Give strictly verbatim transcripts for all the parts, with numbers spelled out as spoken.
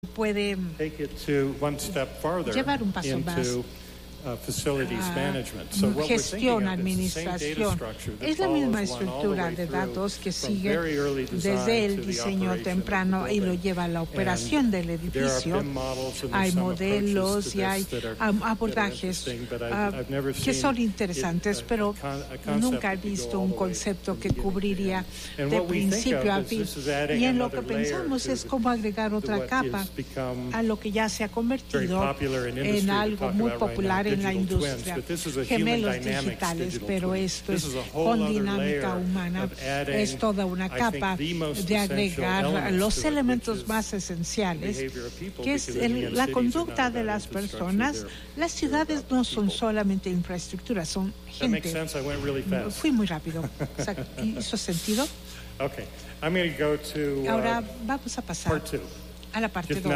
puede llevar un paso más. Uh, facilities uh, management. So what gestión, we're administración. Es la misma estructura de datos que sigue desde el diseño temprano y lo lleva a la operación And del edificio. Hay modelos y hay um, abordajes uh, que son interesantes, pero nunca he visto un concepto que cubriría de principio a fin. Y en lo que pensamos es cómo agregar otra capa a lo que ya se ha convertido en algo muy popular en la industria, gemelos digitales, pero esto es con dinámica humana, es toda una capa de agregar los elementos más esenciales, que es el, la conducta de las personas. Las ciudades no son solamente infraestructura, son gente. Fui muy rápido. ¿Hizo sentido? Ahora vamos a pasar a la parte dos.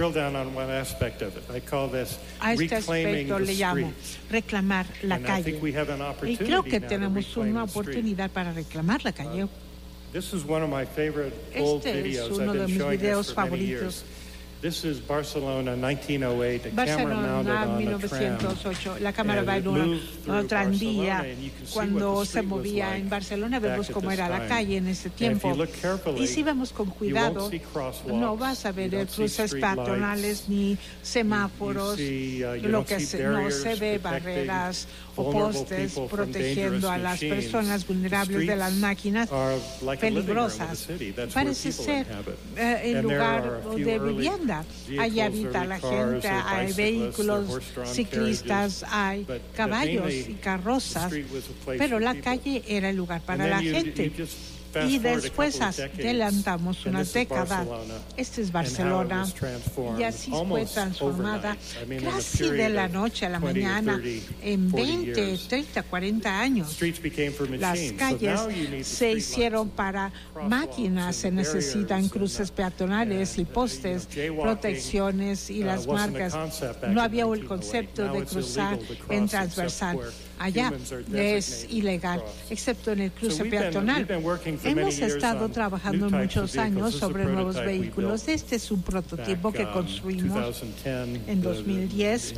A este aspecto le llamo reclamar la calle. Y creo que tenemos una oportunidad para reclamar la calle. Este es uno de mis videos favoritos. This is Barcelona nineteen oh eight, a camera mounted Barcelona on mil a tram. novecientos ocho, la cámara va en un tranvía. Cuando se movía en Barcelona, vemos cómo era la calle en ese tiempo. Y si vemos con cuidado, no vas a ver cruces peatonales ni semáforos, lo que se, no se ve barreras o postes protegiendo a las personas vulnerables de las máquinas peligrosas. Parece ser eh, el lugar de vivienda. Allí habita la gente, hay vehículos, ciclistas, hay caballos y carrozas, pero la calle era el lugar para la gente. Y después adelantamos unas décadas. Este es Barcelona y así fue transformada casi de la noche a la mañana en veinte, treinta, cuarenta años. Las calles se hicieron para máquinas, se necesitan cruces peatonales y postes, protecciones y las marcas. No había el concepto de cruzar en transversal. Allá es ilegal, excepto en el cruce peatonal. Hemos estado trabajando muchos años sobre nuevos vehículos. Este es un prototipo que construimos en dos mil diez.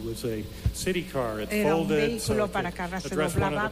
Era un vehículo para carga, se doblaba.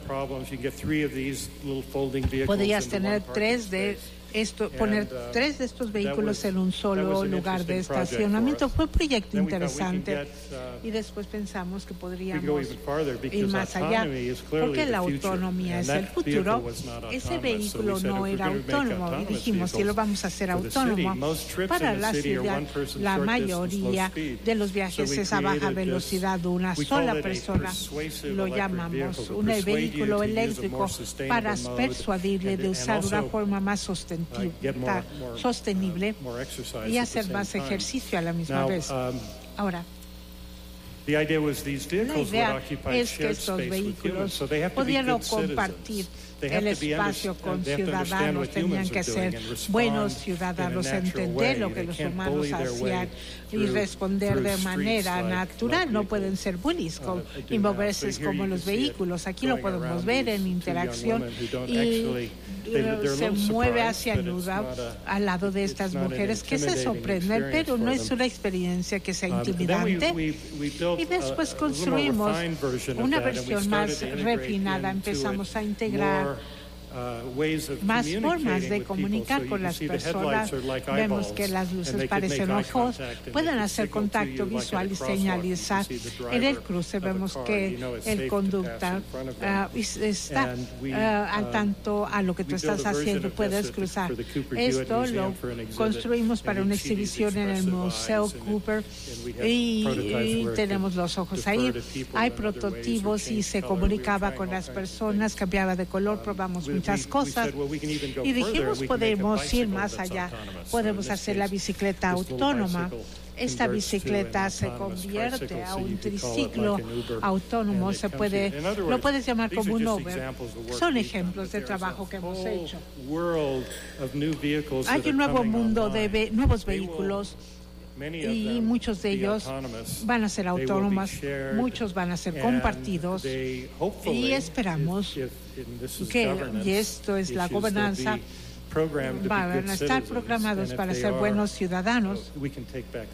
Podías tener tres de Esto, poner tres de estos vehículos en un solo lugar de estacionamiento. Fue un proyecto interesante y después pensamos que podríamos ir más allá porque la autonomía es el futuro. Ese vehículo no era autónomo y dijimos, si lo vamos a hacer autónomo para la ciudad, la mayoría de los viajes es a baja velocidad, una sola persona. Lo llamamos un vehículo eléctrico para persuadirle de usar una forma más sostenible sostenible y hacer más ejercicio a la misma vez. Ahora, la idea es que estos vehículos podían compartir el espacio con ciudadanos, tenían que ser buenos ciudadanos, entender lo que los humanos hacían y responder de manera natural. No pueden ser bullies y moverse como los vehículos. Aquí lo podemos ver en interacción y se mueve hacia ayuda al lado de estas mujeres, que se sorprenden, pero no es una experiencia que sea intimidante. Y después construimos una versión más refinada, empezamos a integrar más formas de comunicar con las personas. Vemos que las luces parecen ojos, pueden hacer contacto visual y señalizar. En el cruce vemos que el conductor uh, está uh, al tanto a lo que tú estás haciendo, puedes cruzar. Esto lo construimos para una exhibición en el Museo Cooper y, y tenemos los ojos ahí. Hay prototipos y se comunicaba con las personas, cambiaba de color, probamos muchas cosas y dijimos, podemos ir más allá, podemos hacer la bicicleta autónoma. Esta bicicleta se convierte a un triciclo autónomo, se puede, lo puedes llamar como un Uber. Son ejemplos de trabajo que hemos hecho. Hay un nuevo mundo de ve- nuevos vehículos y muchos de ellos van a ser autónomos, muchos van a ser compartidos y esperamos que, y esto es la gobernanza, van a estar programados para ser buenos ciudadanos